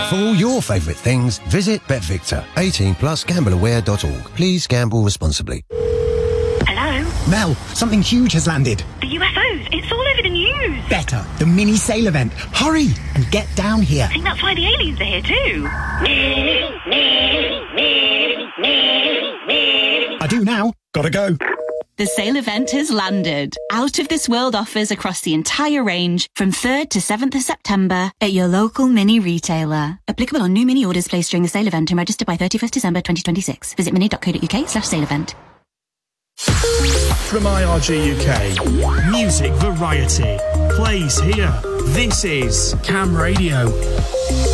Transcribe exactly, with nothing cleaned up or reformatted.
For all your favourite things, visit BetVictor. eighteen plus gamble aware dot org. Please gamble responsibly. Hello? Mel, something huge has landed. The U F Os. It's all over the news. Better. The mini sail event. Hurry and get down here. I think that's why the aliens are here too. I do now. Gotta go. The sale event has landed. Out of this world offers across the entire range from third to seventh of September at your local mini retailer. Applicable on new mini orders placed during the sale event and registered by thirty-first December twenty twenty-six. Visit mini.co.uk slash sale event. From I R G U K, music variety plays here. This is Cam Radio.